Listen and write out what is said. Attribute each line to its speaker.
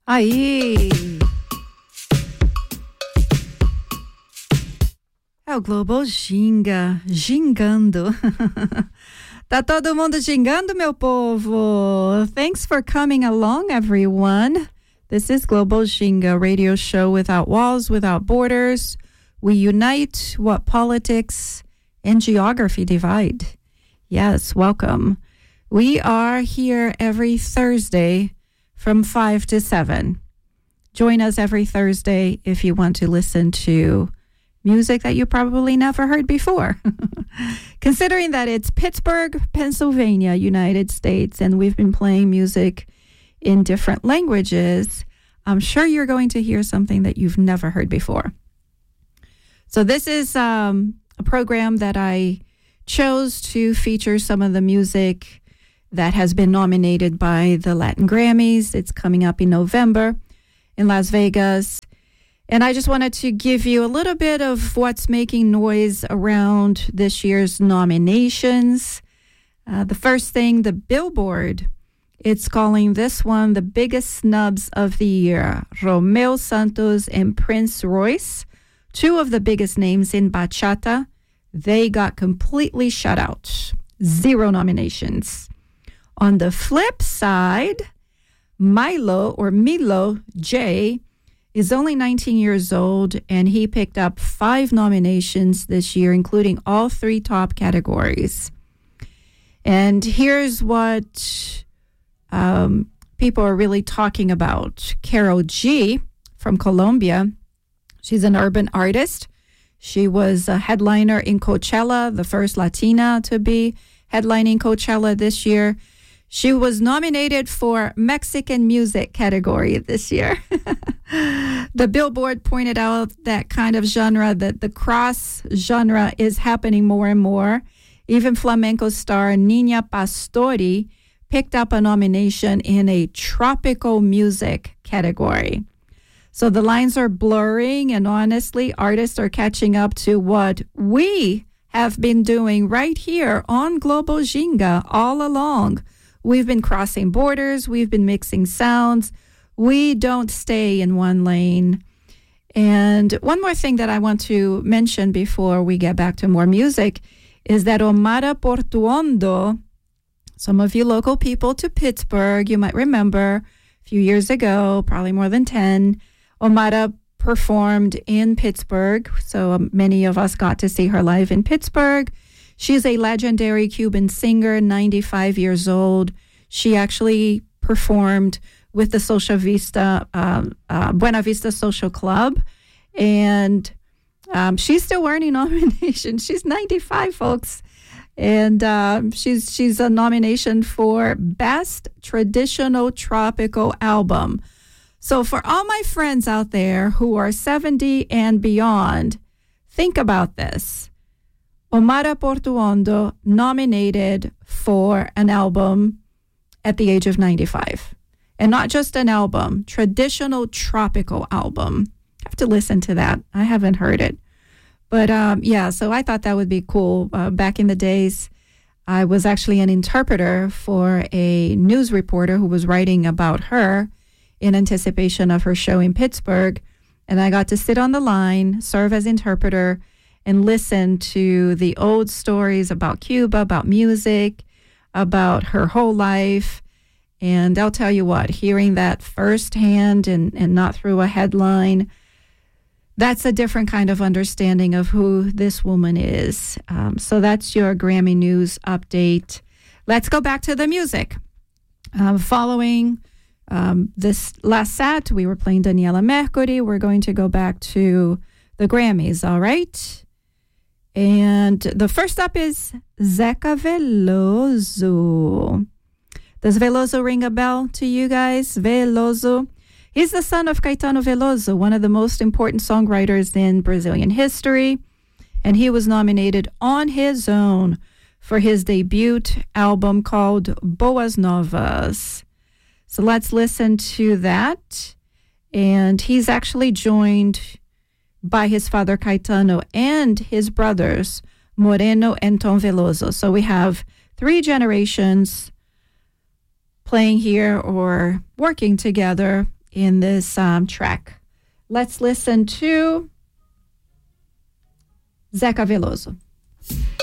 Speaker 1: Aí! É o Global Ginga, gingando. Tá todo mundo gingando, meu povo? Thanks for coming along, everyone. This is Global Ginga, radio show without walls, without borders. We unite what politics and geography divide. Yes, welcome. We are here every Thursday from 5 to 7. Join us every Thursday if you want to listen to music that you probably never heard before. Considering that it's Pittsburgh, Pennsylvania, United States, and we've been playing music in different languages, I'm sure you're going to hear something that you've never heard before. So this is a program that I chose to feature some of the music that has been nominated by the Latin Grammys. It's coming up in November in Las Vegas. And I just wanted to give you a little bit of what's making noise around this year's nominations. The first thing, the Billboard, it's calling this one the biggest snubs of the year. Romeo Santos and Prince Royce, two of the biggest names in bachata, they got completely shut out. 0 nominations. On the flip side, Milo J is only 19 years old, and he picked up 5 nominations this year, including all 3 top categories. And here's what people are really talking about. Karol G from Colombia, she's an urban artist. She was a headliner in Coachella, the first Latina to be headlining Coachella this year. She was nominated for Mexican music category this year. The Billboard pointed out that kind of genre, that the cross genre is happening more and more. Even flamenco star Nina Pastori picked up a nomination in a tropical music category. So the lines are blurring, and honestly, artists are catching up to what we have been doing right here on Global Ginga all along. We've been crossing borders. We've been mixing sounds. We don't stay in one lane. And one more thing that I want to mention before we get back to more music is that Omara Portuondo, some of you local people to Pittsburgh, you might remember a few years ago, probably more than 10, Omara performed in Pittsburgh. So many of us got to see her live in Pittsburgh. She's a legendary Cuban singer, 95 years old. She actually performed with the Social Vista, Buena Vista Social Club, and she's still earning nominations. She's 95, folks, and she's a nomination for Best Traditional Tropical Album. So for all my friends out there who are 70 and beyond, think about this. Omara Portuondo nominated for an album at the age of 95. And not just an album, traditional tropical album. I have to listen to that. I haven't heard it. But yeah, so I thought that would be cool. Back in the days, I was actually an interpreter for a news reporter who was writing about her in anticipation of her show in Pittsburgh. And I got to sit on the line, serve as interpreter, and listen to the old stories about Cuba, about music, about her whole life. And I'll tell you what, hearing that firsthand and not through a headline, that's a different kind of understanding of who this woman is. So that's your Grammy News update. Let's go back to the music. Following this last set, we were playing Daniela Mercury. We're going to go back to the Grammys, all right? And the first up is Zeca Veloso. Does Veloso ring a bell to you guys? Veloso. He's the son of Caetano Veloso, one of the most important songwriters in Brazilian history. And he was nominated on his own for his debut album called Boas Novas. So let's listen to that. And he's actually joined by his father Caetano and his brothers Moreno and Tom Veloso. So we have 3 generations playing here or working together in this track. Let's listen to Zeca Veloso.